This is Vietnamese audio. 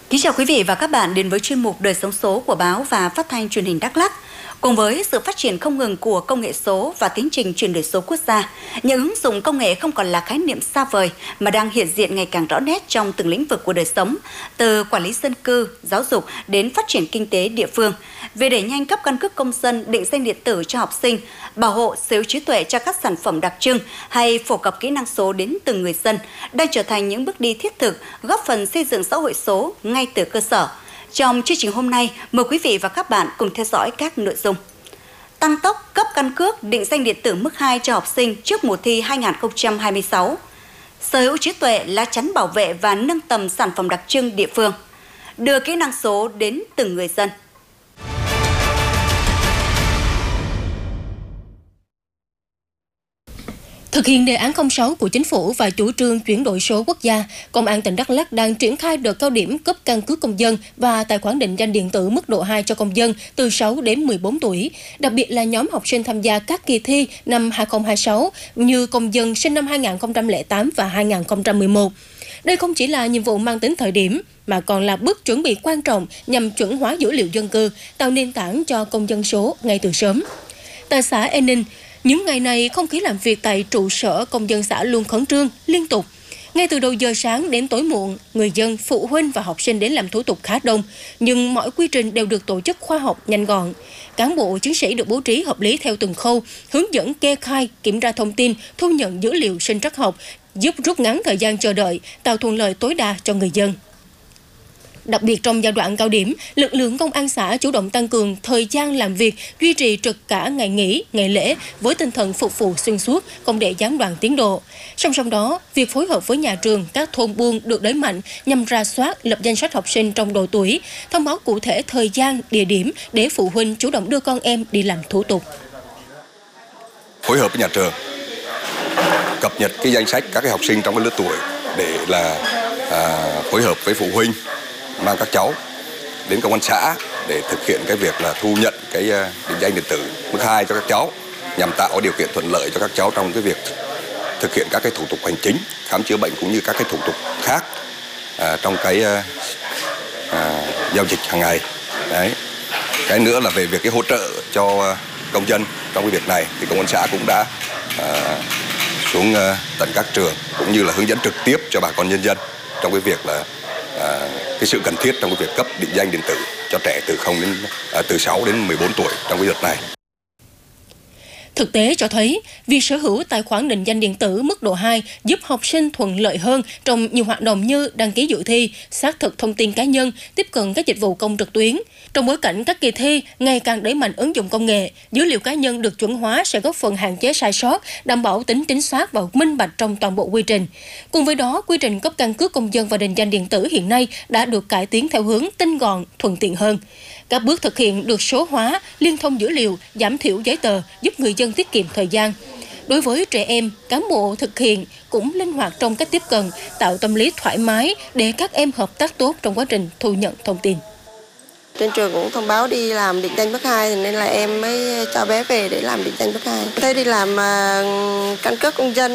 Kính chào quý vị và các bạn đến với chuyên mục Đời sống số của báo và phát thanh truyền hình Đắk Lắk. Cùng với sự phát triển không ngừng của công nghệ số và tiến trình chuyển đổi số quốc gia, những ứng dụng công nghệ không còn là khái niệm xa vời mà đang hiện diện ngày càng rõ nét trong từng lĩnh vực của đời sống, từ quản lý dân cư, giáo dục đến phát triển kinh tế địa phương. Về đẩy nhanh cấp căn cước công dân, định danh điện tử cho học sinh, bảo hộ sở hữu trí tuệ cho các sản phẩm đặc trưng hay phổ cập kỹ năng số đến từng người dân đang trở thành những bước đi thiết thực góp phần xây dựng xã hội số ngay từ cơ sở. Trong chương trình hôm nay, mời quý vị và các bạn cùng theo dõi các nội dung. Tăng tốc cấp căn cước định danh điện tử mức 2 cho học sinh trước mùa thi 2026. Sở hữu trí tuệ lá chắn bảo vệ và nâng tầm sản phẩm đặc trưng địa phương. Đưa kỹ năng số đến từng người dân. Thực hiện đề án 06 của Chính phủ và chủ trương chuyển đổi số quốc gia, Công an tỉnh Đắk Lắk đang triển khai đợt cao điểm cấp căn cước công dân và tài khoản định danh điện tử mức độ 2 cho công dân từ 6 đến 14 tuổi, đặc biệt là nhóm học sinh tham gia các kỳ thi năm 2026 như công dân sinh năm 2008 và 2011. Đây không chỉ là nhiệm vụ mang tính thời điểm, mà còn là bước chuẩn bị quan trọng nhằm chuẩn hóa dữ liệu dân cư, tạo nền tảng cho công dân số ngay từ sớm. Tại xã An Ninh, những ngày này, không khí làm việc tại trụ sở công dân xã luôn khẩn trương, liên tục. Ngay từ đầu giờ sáng đến tối muộn, người dân, phụ huynh và học sinh đến làm thủ tục khá đông, nhưng mọi quy trình đều được tổ chức khoa học, nhanh gọn. Cán bộ chiến sĩ được bố trí hợp lý theo từng khâu, hướng dẫn kê khai, kiểm tra thông tin, thu nhận dữ liệu sinh trắc học, giúp rút ngắn thời gian chờ đợi, tạo thuận lợi tối đa cho người dân. Đặc biệt trong giai đoạn cao điểm, lực lượng công an xã chủ động tăng cường thời gian làm việc, duy trì trực cả ngày nghỉ, ngày lễ với tinh thần phục vụ xuyên suốt, không để gián đoạn tiến độ. Song song đó, việc phối hợp với nhà trường, các thôn buôn được đẩy mạnh nhằm rà soát, lập danh sách học sinh trong độ tuổi, thông báo cụ thể thời gian, địa điểm để phụ huynh chủ động đưa con em đi làm thủ tục. Phối hợp với nhà trường, cập nhật cái danh sách các cái học sinh trong cái lứa tuổi để là phối hợp với phụ huynh mang các cháu đến công an xã để thực hiện cái việc là thu nhận cái định danh điện tử mức 2 cho các cháu, nhằm tạo điều kiện thuận lợi cho các cháu trong cái việc thực hiện các cái thủ tục hành chính, khám chữa bệnh cũng như các cái thủ tục khác trong cái giao dịch hàng ngày. Đấy. Cái nữa là về việc cái hỗ trợ cho công dân trong cái việc này thì công an xã cũng đã xuống tận các trường cũng như là hướng dẫn trực tiếp cho bà con nhân dân trong cái việc là cái sự cần thiết trong cái việc cấp định danh điện tử cho trẻ từ 6 đến 14 tuổi trong cái đợt này. Thực tế cho thấy, việc sở hữu tài khoản định danh điện tử mức độ 2 giúp học sinh thuận lợi hơn trong nhiều hoạt động như đăng ký dự thi, xác thực thông tin cá nhân, tiếp cận các dịch vụ công trực tuyến. Trong bối cảnh các kỳ thi ngày càng đẩy mạnh ứng dụng công nghệ, dữ liệu cá nhân được chuẩn hóa sẽ góp phần hạn chế sai sót, đảm bảo tính chính xác và minh bạch trong toàn bộ quy trình. Cùng với đó, quy trình cấp căn cước công dân và định danh điện tử hiện nay đã được cải tiến theo hướng tinh gọn, thuận tiện hơn. Các bước thực hiện được số hóa, liên thông dữ liệu, giảm thiểu giấy tờ, giúp người dân tiết kiệm thời gian. Đối với trẻ em, cán bộ thực hiện cũng linh hoạt trong cách tiếp cận, tạo tâm lý thoải mái để các em hợp tác tốt trong quá trình thu nhận thông tin. Trên trường cũng thông báo đi làm định danh mức 2 nên là em mới cho bé về để làm định danh mức 2. Thế đi làm căn cước công dân